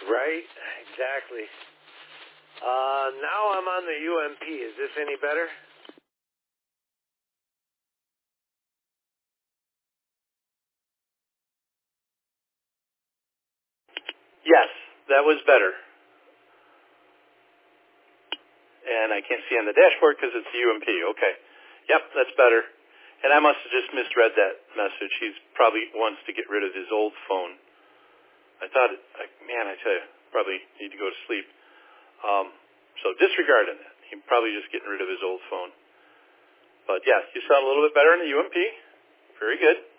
Right, exactly. Now I'm on the UMP. Is this any better? Yes, that was better. And I can't see on the dashboard because it's the UMP. Okay. Yep, that's better. And I must have just misread that message. He's probably wants to get rid of his old phone. I thought, I tell you, probably need to go to sleep. So disregarding that. He's probably just getting rid of his old phone. But yeah, you sound a little bit better in the UMP. Very good.